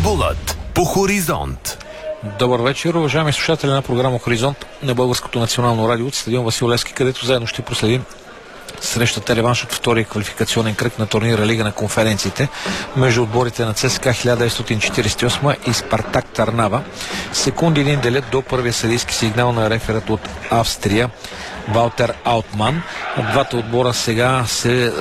Футболът по Хоризонт. Добър вечер, уважаеми слушатели на програма Хоризонт на Българското национално радио от стадион Васил Левски, където заедно ще проследим срещата реванш от втория квалификационен кръг на турнира Лига на конференциите между отборите на ЦСКА 1948 и Спартак Търнава. Секунди един делят до първия съдийски сигнал на реферът от Австрия Валтер Аутман. Двата отбора сега се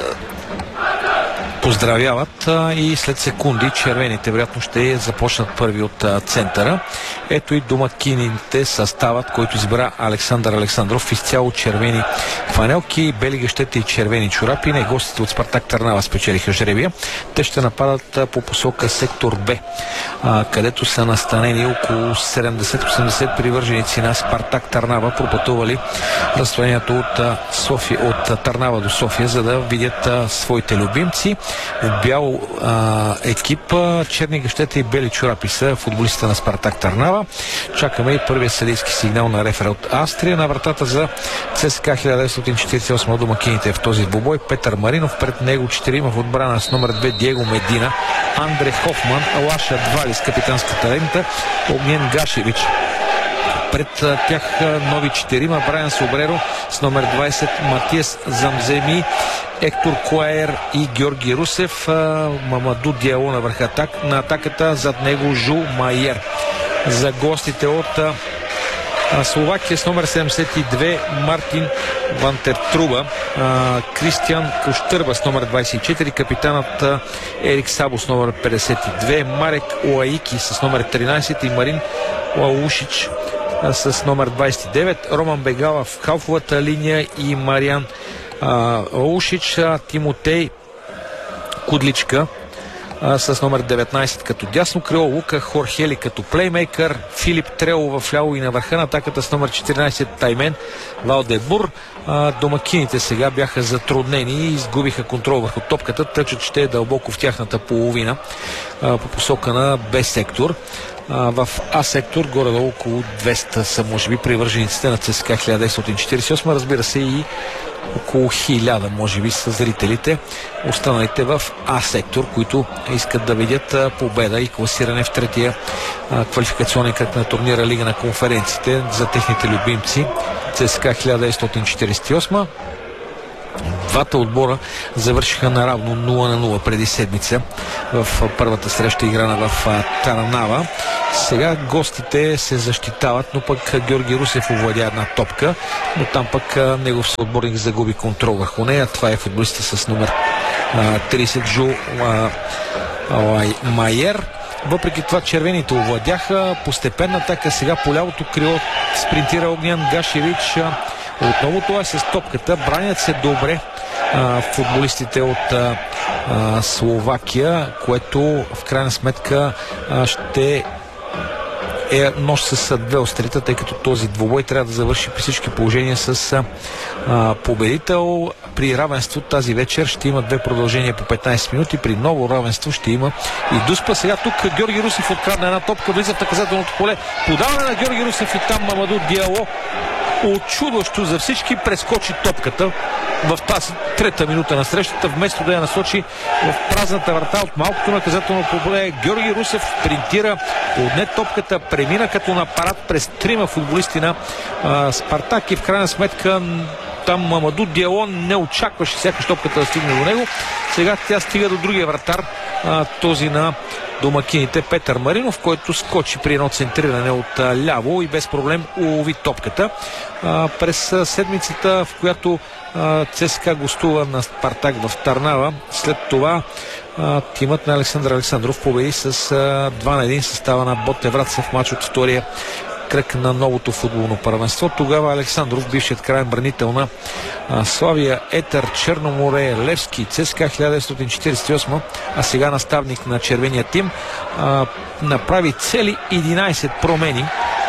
поздравяват и след секунди червените вероятно ще започнат първи от центъра. Ето и домакините съставът, който избра Александър Александров, изцяло червени фанелки, бели гащета и червени чорапи. Не, гостите от Спартак Търнава спечелиха жребия. Те ще нападат по посока сектор Б, където са настанени около 70-80 привърженици на Спартак Търнава, пропътували разстоянието от Търнава до София, за да видят своите любимци. В бял екип, черни гащета и бели чорапи са футболистите на Спартак Търнава. Чакаме и първия съдийски сигнал на рефера от Австрия. На вратата за ЦСКА 1948 домакините в този двубой Петър Маринов, пред него 4 в отбрана с номер 2 Диего Медина, Андре Хофман, Лаша Двали с капитанската лента, Огнен Гашевич. Пред тях нови 4, Брайан Собреро с номер 20, Матиас Замземи, Ектор Куаер и Георги Русев, Мамаду Диало на върха на атаката, зад него Жу Майер. За гостите от Словакия с номер 72 Мартин Вантертруба, Кристиан Кощърба с номер 24, капитанът Ерик Сабо с номер 52, Марек Уаики с номер 13 и Марин Лаушич с номер 29, Роман Бегала в халфовата линия и Мариан Лаушич, Тимотей Кудличка с номер 19 като дясно крило, Лука Хорхели като плеймейкър, Филип Трело в ляво и на върха на атаката с номер 14 Таймен Валдебур. Домакините сега бяха затруднени и изгубиха контрол върху топката, тъчът ще е дълбоко в тяхната половина по посока на Б сектор. В А сектор горе-долу около 200 са може би привържениците на ЦСКА 1948, разбира се и около 1000 може би са зрителите, останалите в А сектор, които искат да видят победа и класиране в третия квалификационен кръг на турнира Лига на конференциите за техните любимци ЦСКА 1948. Двата отбора завършиха наравно 0-0 преди седмица в първата среща, играна в Търнава. Сега гостите се защитават, но пък Георги Русев овладя една топка, но там пък негов съотборник загуби контрол върху нея. Това е футболиста с номер 30 Жу Майер. Въпреки това червените овладяха постепенна атака. Сега по лявото крило спринтира Огнян Гашевич. Отново това е с топката. Бранят се добре футболистите от Словакия, което в крайна сметка ще е нощ с две острита, тъй като този двубой трябва да завърши при всички положения с победител. При равенство тази вечер ще има две продължения по 15 минути, при ново равенство ще има и дуспа. Сега тук Георги Русев открадна една топка, влиза в наказателното поле, подаване на Георги Русев и там Мамаду Диало очудващо за всички прескочи топката в тази трета минута на срещата, вместо да я насочи в празната врата от малкото наказателно поле. Георги Русев спринтира, отне топката, премина като на парад през трима футболисти на Спартак и в крайна сметка там Мамаду Диало не очакваше сякаш топката да стигне до него. Сега тя стига до другия вратар, този на домакините Петър Маринов, който скочи при едно центриране от ляво и без проблем улови топката. През седмицата, в която ЦСКА гостува на Спартак в Търнава, след това тимът на Александър Александров победи с 2-1 състава на Ботев Враца в матч от втория кръг на новото футболно първенство. Тогава Александров, бившият крайен бранител на Славия, Етър, Черноморе, Левски, ЦСКА 1948, а сега наставник на червения тим, направи цели 11 промени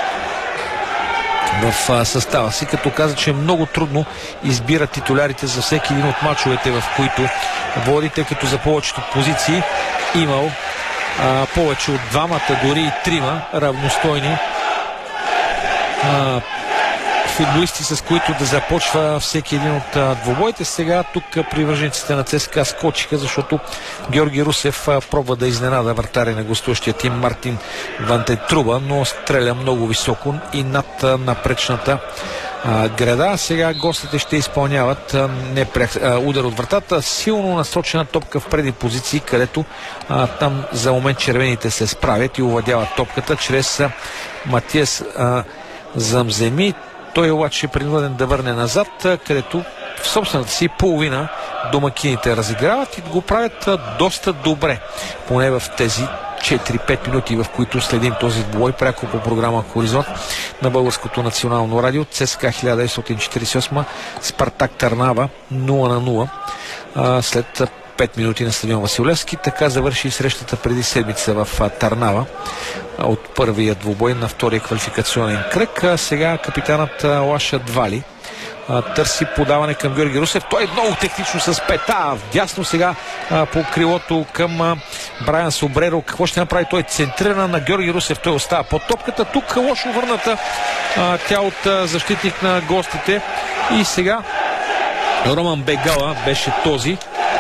в състава си, като каза, че много трудно избира титулярите за всеки един от мачовете, в които води, тъй като за повечето позиции имал повече от двамата, дори и трима равностойни футболисти, с които да започва всеки един от двубоите. Сега тук привържениците на ЦСКА скочиха, защото Георги Русев пробва да изненада вратаря на гостуващия тим Мартин Вантетруба, но стреля много високо и над напречната града. Сега гостите ще изпълняват удар от вратата. Силно насочена топка в предни позиции, където там за момент червените се справят и овладяват топката чрез Матиас Замземи. Той обаче е принуден да върне назад, където в собствената си половина домакините разиграват и го правят доста добре. Поне в тези 4-5 минути, в които следим този двубой пряко по програма Хоризонт на Българското национално радио. ЦСКА 1948, Спартак Търнава 0-0 след 5 минути на стадион Васил Левски. Така завърши срещата преди седмица в Търнава от първия двубой на втория квалификационен кръг. Сега капитанът Лаша Двали търси подаване към Георги Русев. Той е много технично с пета. Вдясно сега по крилото към Брайан Собреро. Какво ще направи? Той е центриран на Георги Русев. Той остава под топката. Тук лошо върната тя от защитник на гостите. И сега Роман Бегала беше този,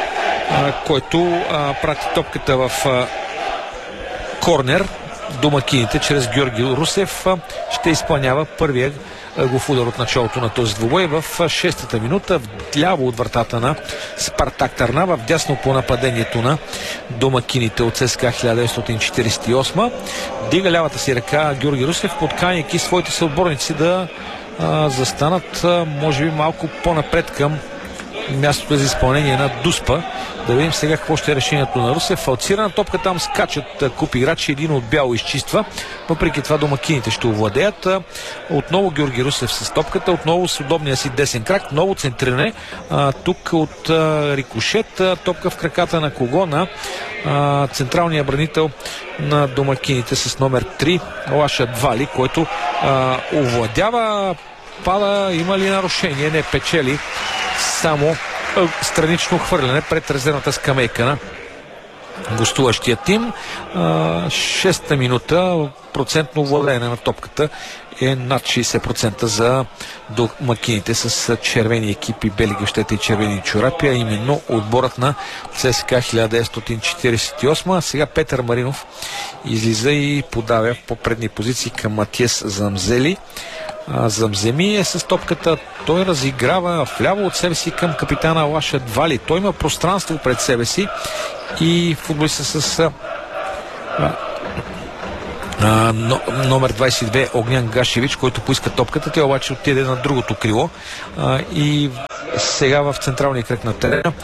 който прати топката в корнер. Домакините чрез Георги Русев ще изпълнява първия ъгов удар от началото на този двубой в 6-та минута, вляво от вратата на Спартак Търнава, вдясно по нападението на домакините от ЦСКА 1948. Дига лявата си ръка Георги Русев, подканяйки своите съотборници да застанат може би малко по-напред към мястото за изпълнение на Дуспа. Да видим сега какво ще е решението на Русев. Фалцирана топка, там скачат куп играчи, един от бяло изчиства. Въпреки това домакините ще овладеят. Отново Георги Русев с топката, отново с удобния си десен крак, ново центриране. Тук от рикошет, топка в краката на кого? На централния бранител на домакините с номер 3 Лаша Двали, който овладява, пада, има ли нарушение? Не, печели само странично хвърляне пред резервната скамейка на гостуващия тим. 6-та минута, процентно владеене на топката е над 60% за домакините с червени екипи, бели гъщета и червени чорапи, а именно отборът на ЦСКА 1948. Сега Петър Маринов излиза и подавя по предни позиции към Матиас Замзели. Замземи е с топката. Той разиграва вляво от себе си към капитана Лаша Двали. Той има пространство пред себе си и футболиста с номер 22 Огнян Гашевич, който поиска топката. Тя обаче отиде на другото крило и сега в централния кръг на терена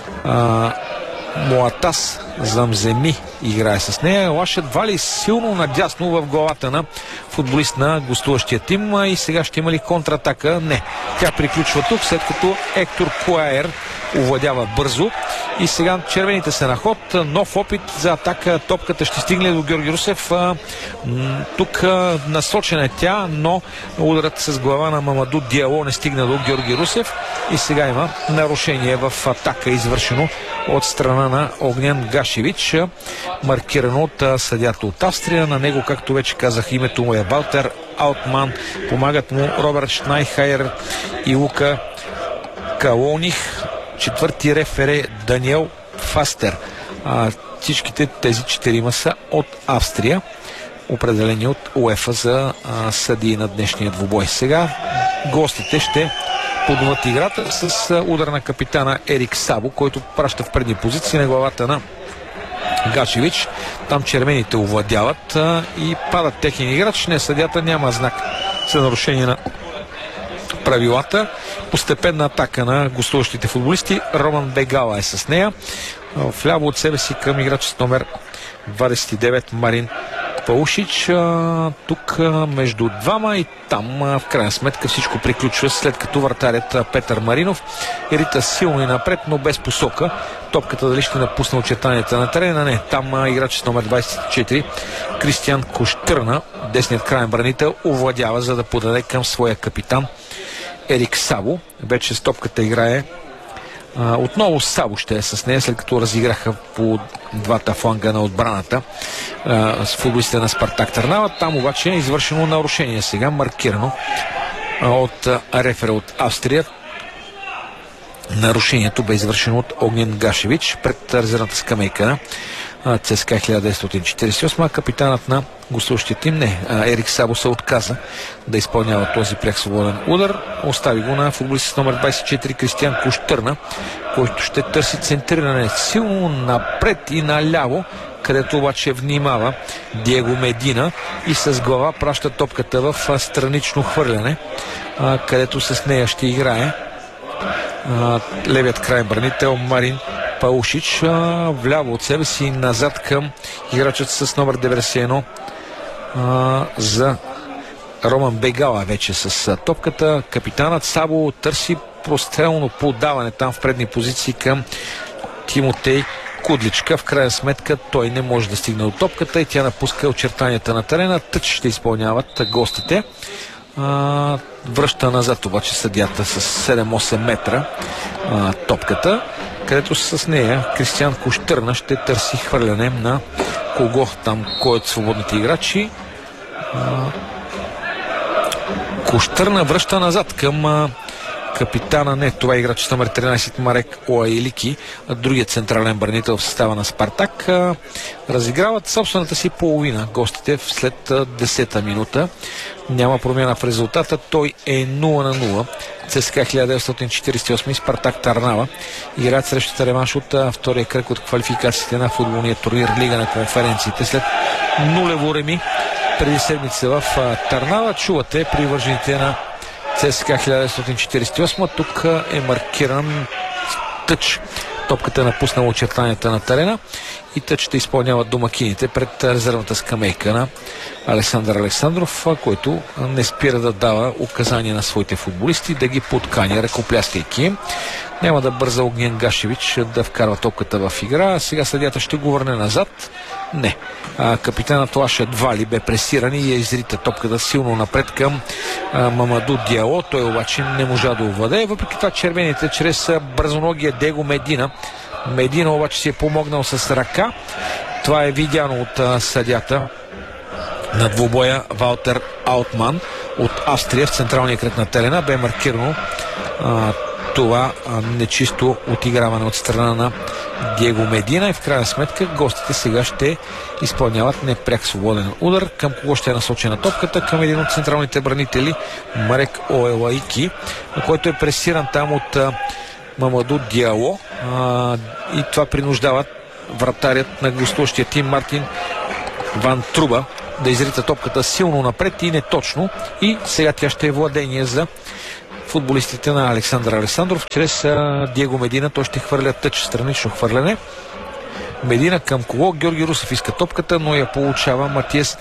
Муатас Замземи играе с нея. Лаша Двали силно надясно в главата на футболист на гостуващия тим. И сега ще има ли контратака? Не. Тя приключва тук, след като Ектор Куаер овладява бързо. И сега червените са на ход. Нов опит за атака. Топката ще стигне до Георги Русев. Тук насочена е тя, но ударът с глава на Мамаду Диало не стигна до Георги Русев. И сега има нарушение в атака, извършено от страна на Огнян Гашевич, маркирано от съдията от Австрия. На него, както вече казах, името му е Валтер Аутман. Помагат му Роберт Шнайхайер и Лука Калоних. Четвърти рефер е Даниел Фастер. Всичките тези четирима са от Австрия, определени от УЕФА за съдии на днешния двубой. Сега гостите ще подноват играта с удар на капитана Ерик Сабо, който праща в предни позиции на главата на Гашевич. Там червените овладяват и падат техен играч. Не, съдята няма знак за нарушение на правилата. Постепенна атака на гостуващите футболисти. Роман Бегала е с нея. Вляво от себе си към играч с номер 29 Марин Паушич. Тук между двама и там в крайна сметка всичко приключва, след като вратарят Петър Маринов рита силно и напред, но без посока. Топката дали ще напусне очертанията на терена? Не. Там играч с номер 24 Кристиан Коштърна, десният краен бранител, овладява, за да подаде към своя капитан Ерик Сабо. Вече с топката играе отново Сабо ще е с нея, след като разиграха по двата фланга на отбраната с футболистите на Спартак Търнава. Там обаче е извършено нарушение сега, маркирано от рефера от Австрия. Нарушението бе извършено от Огнен Гашевич пред резервната скамейка на ЦСКА 1948. Капитанът на гостуващия тим Ерик Сабо се отказа да изпълнява този пряк свободен удар. Остави го на футболист с номер 24 Кристиан Куштърна, който ще търси центриране силно напред и наляво, където обаче внимава Диего Медина и с глава праща топката в странично хвърляне, където с нея ще играе левият край бранител Марин Паушич. Вляво от себе си назад към играчът с номер 91 за Роман Бегала вече с топката. Капитанът Сабо търси прострелно подаване там в предни позиции към Тимотей Кудличка. В крайна сметка той не може да стигне до топката и тя напуска очертанията на терена. Тъч ще изпълняват гостите. Връща назад обаче съдията с 7-8 метра топката, където с нея Кристиан Куштърна ще търси хвърляне на кого там, кой от свободните играчи. Куштърна връща назад към капитана, това е играч с номер 13 Марек Оаилики, другият централен бранител в състава на Спартак. Разиграват собствената си половина гостите след 10-та минута. Няма промяна в резултата. Той е 0-0. ЦСКА 1948 и Спартак Търнава играят срещу реванш от втория кръг от квалификациите на футболния турнир Лига на конференциите след нулево реми преди седмица в Търнава. Чувате привържените на ЦСКА 1948. Тук е маркиран тъч. Топката е напуснала очертанията на терена и тъч ще изпълняват домакините пред резервната скамейка на Александър Александров, който не спира да дава указания на своите футболисти, да ги подканя, ръкопляскайки им. Няма да бърза Огнен Гашевич да вкарва топката в игра. Сега съдията ще го върне назад. Не. Капитанът Лаша Двали бе пресиран и изрита топката силно напред към Мамаду Диало. Той обаче не можа да овладее. Въпреки това червените чрез бързоногия Дего Медина. Медина обаче си е помогнал с ръка. Това е видяно от съдята на двубоя Валтер Аутман от Австрия в централния кръг на терена. Бе маркирано това нечисто отиграване от страна на Диего Медина и в крайна сметка гостите сега ще изпълняват непряк свободен удар. Към кого ще е насочена топката? Към един от централните бранители Марек Оелаики, който е пресиран там от Мамаду Диало и това принуждава вратарят на гостуващия тим Мартин Ван Труба да изрита топката силно напред и неточно, и сега тя ще е владение за футболистите на Александър Александров. Чрез Диего Медина той ще хвърля тъч, странично хвърляне. Медина към кого? Георги Русев иска топката, но я получава Матиас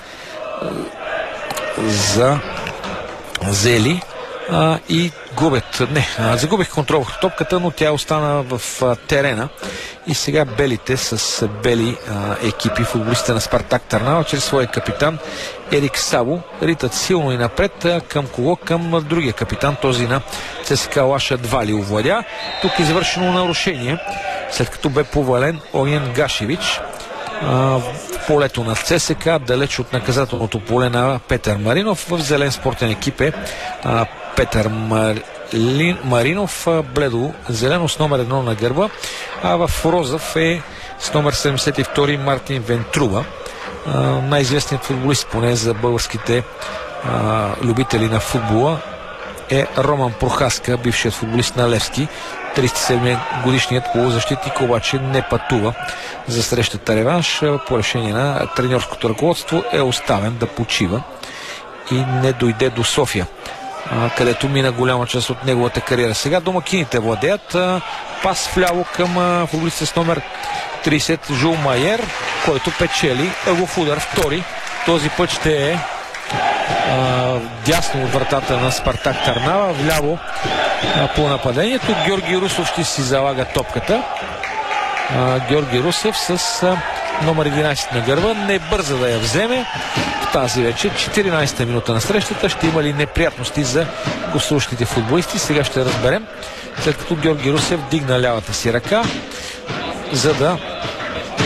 за Зели и губят. Загубих контрол върху топката, но тя остана в терена и сега белите с бели екипи, футболистите на Спартак Търнава, чрез своя капитан Ерик Сабо ритат силно и напред. Към кого? Към другия капитан, този на ЦСКА Лаша Двали овладя. Тук е извършено нарушение, след като бе повален Огнен Гашевич в полето на ЦСКА, далеч от наказателното поле на Петър Маринов. В зелен спортен екип е Петър Маринов, бледо зелено с номер 1 на гърба, а в розов е с номер 72 Мартин Вентруба, най-известният футболист поне за българските любители на футбола е Роман Прохаска, бившият футболист на Левски. 37 годишният полузащитник обаче не пътува за срещата реванш. По решение на треньорското ръководство е оставен да почива и не дойде до София, където мина голяма част от неговата кариера. Сега домакините владеят. Пас вляво към футболиста с номер 30 Жул Майер, който печели ъглов удар, втори. Този път ще е дясно от вратата на Спартак Търнава, вляво по нападението. Георги Русов ще си залага топката. Георги Русев с номер 11 на гърба не бърза да я вземе. В тази вече 14-та минута на срещата ще има ли неприятности за гостуващите футболисти? Сега ще разберем, след като Георги Русев дигна лявата си ръка, за да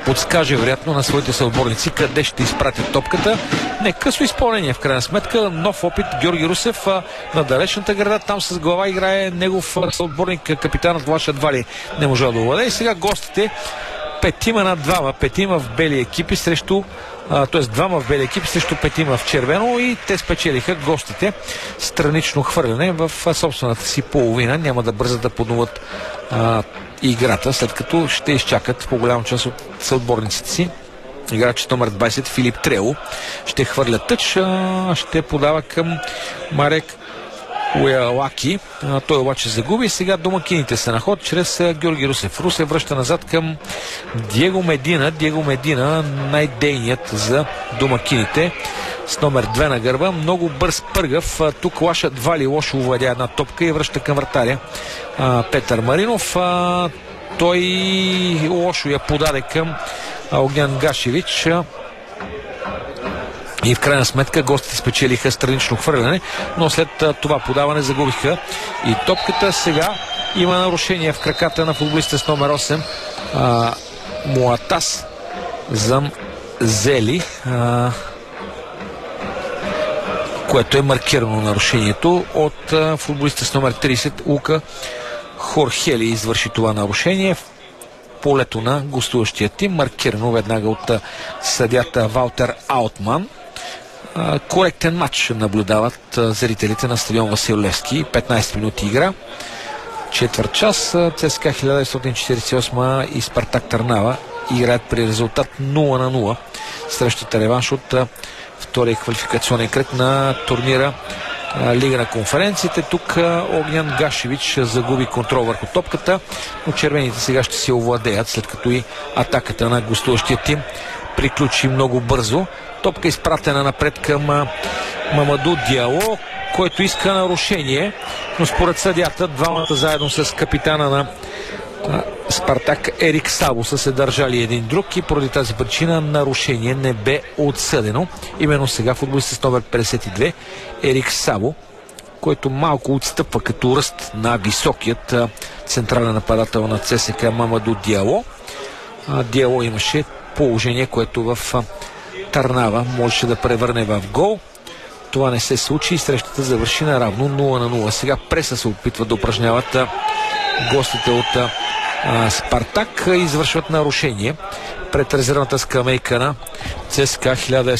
подскаже вероятно на своите съотборници къде ще изпратят топката. Не, късо изпълнение в крайна сметка. Нов опит Георги Русев на далечната града. Там с глава играе негов съотборник, капитанът Влаш едва ли не можа да овладее. И сега гостите 5-2, 5 в бели екипи срещу т.е. 2 в бели екипи срещу 5 в червено, и те спечелиха гостите странично хвърляне в собствената си половина. Няма да бързат да подноват играта, след като ще изчакат по голяма част от съотборниците си. Играч номер 20 Филип Трело ще хвърля тъч, ще подава към Марек Уелаки. Той обаче загуби. Сега домакините са на ход чрез Георги Русев. Русев връща назад към Диего Медина. Диего Медина, най-дейният за домакините, с номер 2 на гърба. Много бърз, пъргав. Тук Лаша Двали лошо овладя една топка и връща към вратаря Петър Маринов. Той лошо я подаде към Огнян Гашевич. И в крайна сметка гостите спечелиха странично хвърляне, но след това подаване загубиха и топката. Сега има нарушение в краката на футболиста с номер 8 Муатас Замзели, което е маркирано нарушението от футболиста с номер 30 Лука Хорхели. Извърши това нарушение в полето на гостуващия тим, маркирано веднага от съдията Валтер Аутман. Коректен матч наблюдават зрителите на стадион Васил Левски. 15 минути игра, четвърт час. ЦСКА 1948 и Спартак Търнава играят при резултат 0-0. Срещата реванш от втория квалификационен кръг на турнира Лига на конференциите. Тук Огнян Гашевич загуби контрол върху топката, но червените сега ще се овладеят, след като и атаката на гостуващия тим приключи много бързо. Топка изпратена напред към Мамаду Диало, който иска нарушение, но според съдята двамата заедно с капитана на Спартак Ерик Сабо са се държали един друг и поради тази причина нарушение не бе отсъдено. Именно сега футболистът с номер 52 Ерик Сабо, който малко отстъпва като ръст на високият централен нападател на ЦСКА Мамаду Диало. Диало имаше положение, което в Търнава можеше да превърне в гол. Това не се случи и срещата завърши наравно 0-0. Сега преса се опитват да упражняват гостите от Спартак. Извършват нарушение пред резервната скамейка на ЦСКА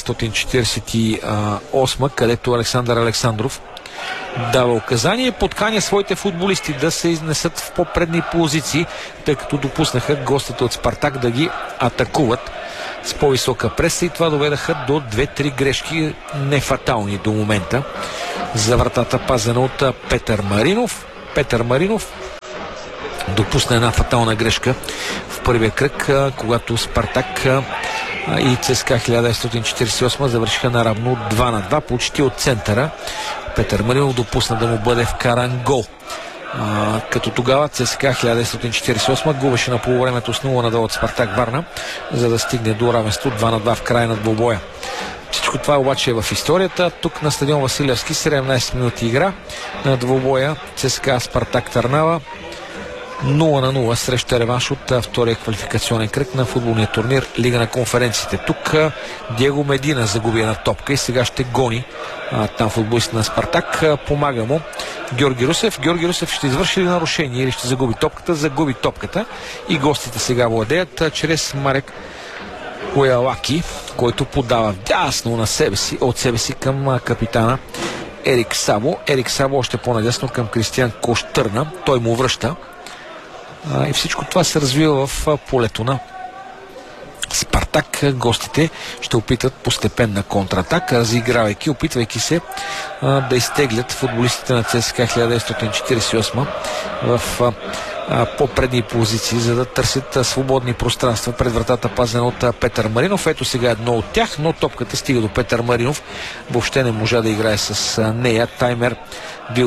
1948, където Александър Александров дава указание, подканя своите футболисти да се изнесат в по-предни позиции, тъй като допуснаха гостите от Спартак да ги атакуват с по-висока преса и това доведаха до 2-3 грешки, нефатални до момента за вратата, пазена от Петър Маринов. Петър Маринов допусна една фатална грешка в първия кръг, когато Спартак и ЦСКА 1948 завършиха наравно 2-2, почти от центъра. Петър Маринов допусна да му бъде вкаран гол. Като тогава ЦСКА 1948 губеше на полувремето с 0-2 от Спартак Варна, за да стигне до равенство 2-2 в края на двубоя. Всичко това обаче е в историята. Тук на стадион Васил Левски 17 минути игра на двубоя ЦСКА Спартак Търнава. 0-0 среща реванш от втория квалификационен кръг на футболния турнир Лига на конференциите. Тук Диего Медина загуби една топка и сега ще гони там футболист на Спартак. Помага му Георги Русев. Георги Русев ще извърши ли нарушение или ще загуби топката? Загуби топката и гостите сега владеят чрез Марек Уелаки, който подава дясно на от себе си към капитана Ерик Сабо. Ерик Сабо още по-надясно към Кристиан Коштърна. Той му връща. И всичко това се развива в полето на Спартак. Гостите ще опитат постепенна контратака, разигравайки, опитвайки се да изтеглят футболистите на ЦСКА 1948 в по-предни позиции, за да търсят свободни пространства пред вратата, пазена от Петър Маринов. Ето сега едно от тях, но топката стига до Петър Маринов. Въобще не можа да играе с нея. Таймер бил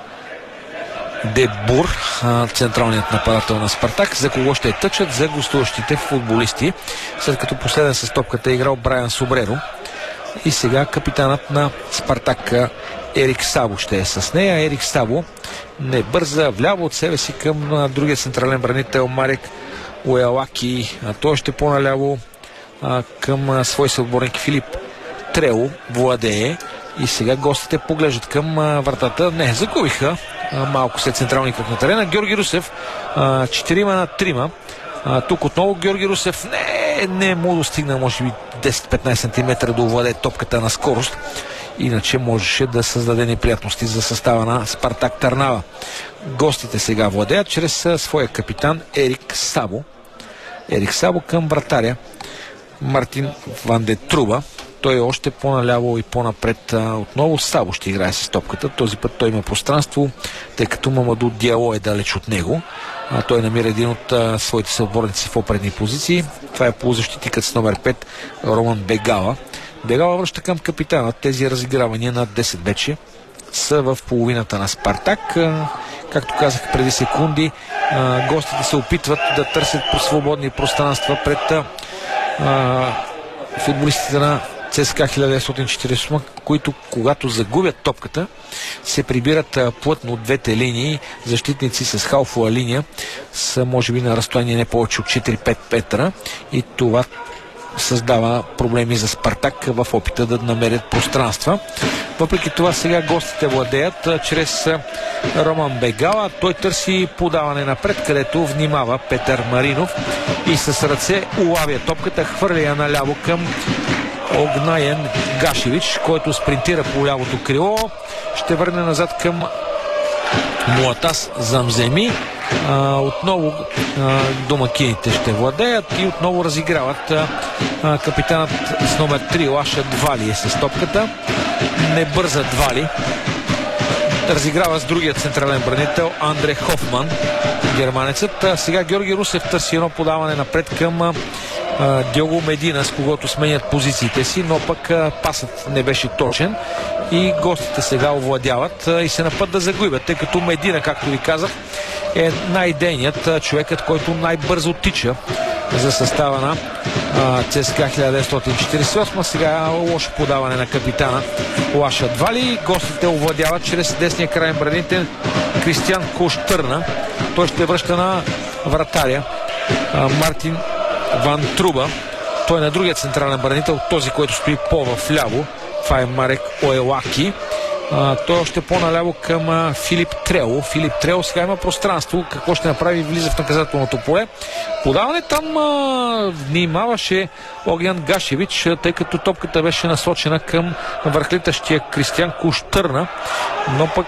Дебур, централният нападател на Спартак. За кого ще е тъчат? За гостуващите футболисти, след като последен с топката е играл Брайан Собреро. И сега капитанът на Спартак Ерик Сабо ще е с нея. Ерик Сабо не бърза вляво от себе си към другия централен бранител Марек Уелаки, той още по-наляво към свой съотборник Филип Трело владее и сега гостите поглеждат към вратата. Не, загубиха малко след централния кръг на терена. Георги Русев 4-3. Тук отново Георги Русев не му достигна може би 10-15 см да овладее топката на скорост. Иначе можеше да създаде неприятности за състава на Спартак Търнава. Гостите сега владеят чрез своя капитан Ерик Сабо. Ерик Сабо към вратаря Мартин Ван де Труба. Той е още по-наляво и по-напред. Отново Сабо ще играе с топката. Този път той има пространство, тъй като Мамаду Диало е далеч от него. Той намира един от своите съотборници в опредни позиции. Това е полузащитникът с номер 5 Роман Бегала. Бегала връща към капитана. Тези разигравания над 10 вече са в половината на Спартак. Както казах преди секунди, гостите се опитват да търсят по свободни пространства пред футболистите на ЦСКА 1948, които когато загубят топката се прибират плътно от двете линии. Защитници с халфова линия са може би на разстояние не повече от 4-5 метра и това създава проблеми за Спартак в опита да намерят пространства. Въпреки това сега гостите владеят чрез Роман Бегала. Той търси подаване напред, където внимава Петър Маринов и с ръце улавя топката, хвърля я наляво към Огнаен Гашевич, който спринтира по лявото крило. Ще върне назад към Муатас Замземи. Отново домакините ще владеят и отново разиграват. Капитанът с номер 3 Лаша Двали е с топката. Не бърза Двали. Разиграва с другия централен бранител Андре Хофман, германецът. Сега Георги Русев търси едно подаване напред към Диого Медина, с когото сменят позициите си, но пък пасът не беше точен и гостите сега овладяват и се напът да загубят, тъй като Медина, както ви казах, е най-дейният човекът, който най-бързо тича за състава на ЦСКА 1948. Сега лошо подаване на капитана Лаша Двали. Гостите овладяват чрез десния крайен бранител Кристиан Коштърна. Той ще връща на вратаря Мартин Ван Труба. Той е на другия централен бранител, този, който стои по-вляво. Това е Марек Оелаки. Той още по-наляво към Филип Трело. Филип Трело сега има пространство. Какво ще направи? Влиза в наказателното поле. Подаване там внимаваше Огнян Гашевич, тъй като топката беше насочена към върхлитащия Кристиан Коштърна. Но пък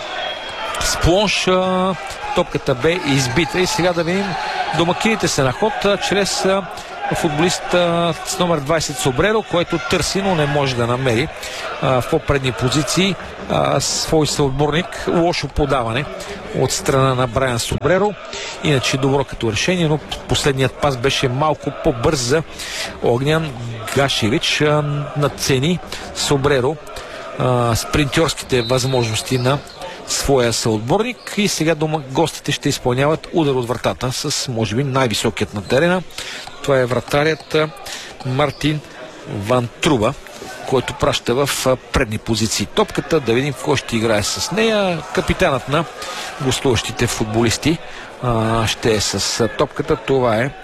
с плонш топката бе избита и сега да видим домакините се на ход чрез футболист с номер 20 Собреро, който търси, но не може да намери в по-предни позиции свой съотборник. Лошо подаване от страна на Брайан Собреро. Иначе добро като решение, но последният пас беше малко по-бърз за Огнян Гашевич. Надцени Собреро спринтьорските възможности на своя съотборник и сега гостите ще изпълняват удар от вратата с може би най-високият на терена. Това е вратарят Мартин Ван Труба, който праща в предни позиции топката. Да видим кой ще играе с нея. Капитанът на гостуващите футболисти ще е с топката. Това е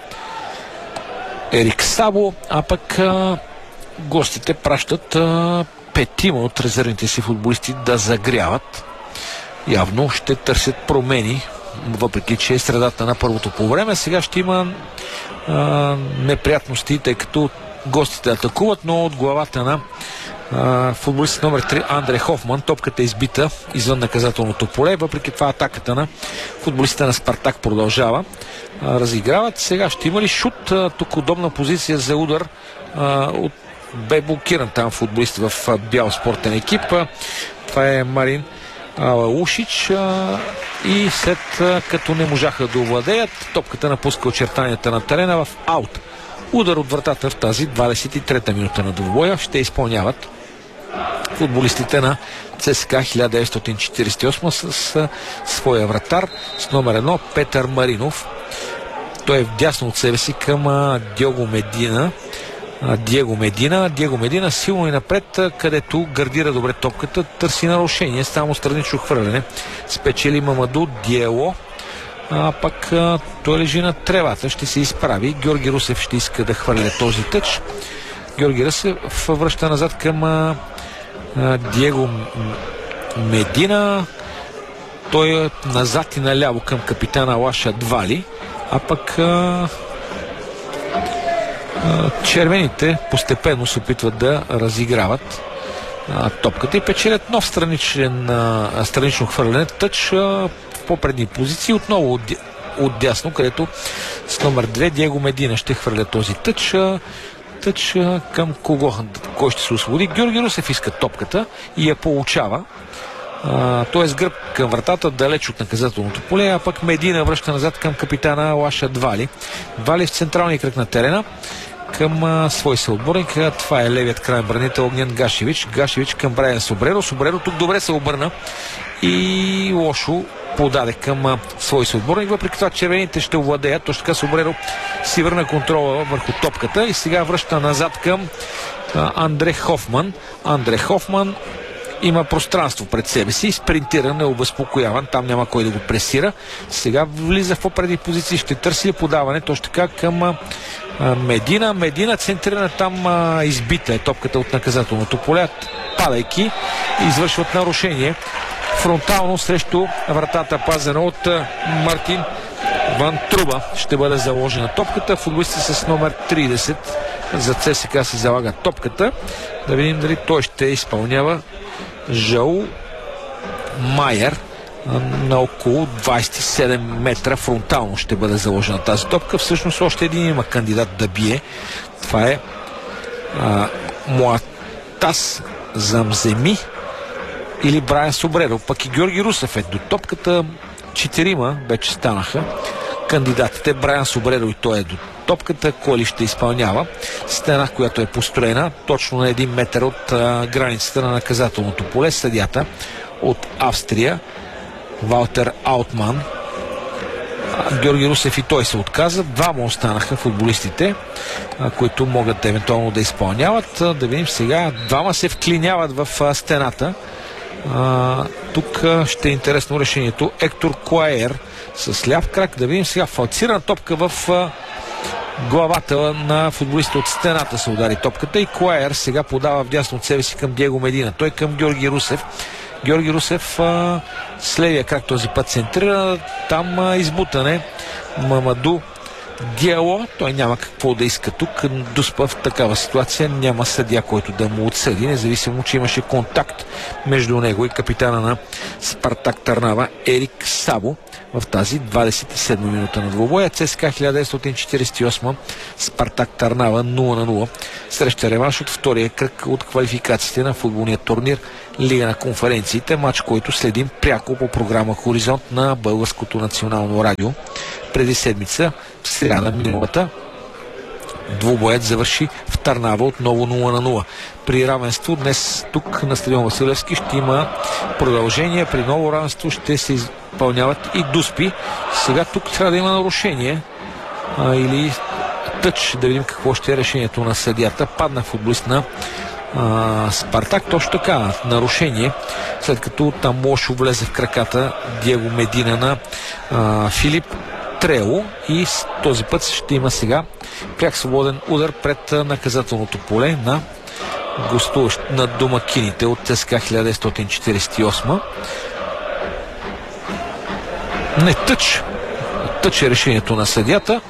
Ерик Сабо, а пък гостите пращат петима от резервните си футболисти да загряват. Явно ще търсят промени, въпреки че е средата на първото по време. Сега ще има неприятности, тъй като гостите атакуват, но от главата на футболист номер 3 Андре Хофман топката е избита извън наказателното поле. Въпреки това атаката на футболистите на Спартак продължава. Разиграват. Сега ще има ли шут? Тук удобна позиция за удар. Бе блокиран там футболист в бял спортен екип. Това е Марин Ушич и след като не можаха да овладеят, топката напуска очертанията на терена в аут. Удар от вратата в тази 23-та минута на двубоя ще изпълняват футболистите на ЦСКА 1948 с своя вратар с номер 1 Петър Маринов. Той е вдясно от себе си към Диего Медина. Диего Медина силно и напред, където гардира добре топката, търси нарушение, само странично хвърляне. Спечели Мамаду Диело. пък той лежи на тревата, ще се изправи. Георги Русев ще иска да хвърля този тъч. Георги Русев връща назад към Диего Медина. Той е назад и наляво към капитана Лаша Двали, а пък червените постепенно се опитват да разиграват топката и печелят нов странично хвърляне, тъч в по-предни позиции, отново от дясно, където с номер 2 Диего Медина ще хвърля този тъч. Тъч към кого? Кой ще се освободи? Георги Русев иска топката и я получава. Той е с гръб към вратата, далеч от наказателното поле, а пък Медина връща назад към капитана Лаша Двали. Двали в централния кръг на терена към свой съотборник. Това е левият крайен бранител Огнян Гашевич. Гашевич към Брайан Собреро. Собреро тук добре се обърна и лошо подаде към свой съотборник. Въпреки това червените ще овладеят. Точно така Собреро си върна контрола върху топката и сега връща назад към Андре Хофман. Андре Хофман има пространство пред себе си, спринтира, необезпокояван, там няма кой да го пресира. Сега влиза в по-предни позиции, ще търси подаване, точно така към Медина. Медина центрирана там, избита е топката от наказателното поле, падайки, извършват нарушение фронтално срещу вратата, пазена от Мартин Ван Труба. Ще бъде заложена топката. Футболистите с номер 30 за ЦСКА се залага топката. Да видим дали той ще изпълнява. Жау Майер на около 27 метра фронтално ще бъде заложена тази топка. Всъщност още един има кандидат да бие. Това е Муатас Замземи или Брайан Собреро. Пък и Георги Русев е до топката. 4 вече станаха кандидатите. Брайан Собреро и той е до топката. Кой ли ще изпълнява? Стена, която е построена точно на 1 метър от границата на наказателното поле. Съдията от Австрия Валтер Аутман. Георги Русев и той се отказа. Двама останаха футболистите, които могат евентуално да изпълняват. Да видим сега. Двама се вклиняват в стената. Тук ще е интересно решението. Ектор Куаер с ляв крак. Да видим сега. Фалцирана топка в главата на футболиста от стената се удари топката и Куаер сега подава вдясно от себе си към Диего Медина. Той към Георги Русев. Георги Русев с левия крак този път центрира. Там избутане. Мамаду Диало. Той няма какво да иска тук. Дуспа в такава ситуация. Няма съдия, който да му отсъди, независимо, че имаше контакт между него и капитана на Спартак Търнава Ерик Сабо в тази 27 минута на двубоя. ЦСКА 1948 Спартак Търнава 0-0 среща реванш от втория кръг от квалификациите на футболния турнир Лига на конференциите. Матч, който следим пряко по програма Хоризонт на Българското национално радио. Преди седмица, в сряда миналата, двубоят завърши в Търнава отново 0-0. При равенство днес тук на стадион Васил Левски ще има продължение. При ново равенство ще се изпълняват и дуспи. Сега тук трябва да има нарушение или тъч, да видим какво ще е решението на съдията. Падна футболист на Спартак, точно така, нарушение, след като там лошо влезе в краката Диего Медина на Филип Трело и с този път ще има сега пряк свободен удар пред наказателното поле на на домакините от ЦСКА 1948. Не, тъч е решението на съдията.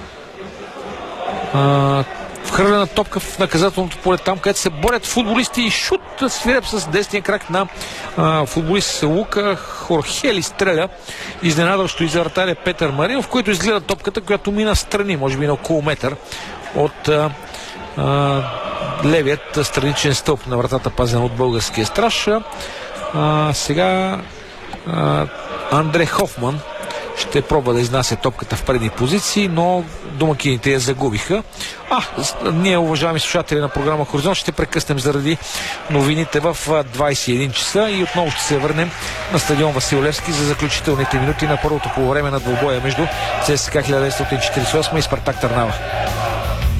Вхвърлена топка в наказателното поле, там където се борят футболисти и шут свиреп с десния крак на футболист Лука Хорхели стреля изненадващо и за вратаря Петър Маринов, в който изгледа топката, която мина страни, може би на около метър от левият страничен стълб на вратата, пазен от българския страж. Сега Андре Хофман ще пробва да изнася топката в предни позиции, но домакините я загубиха. Ние, уважаеми слушатели на програма Хоризонт, ще прекъснем заради новините в 21 часа и отново ще се върнем на стадион Васил Левски за заключителните минути на първото полувреме на двубоя между ЦСКА 1948 и Спартак Търнава.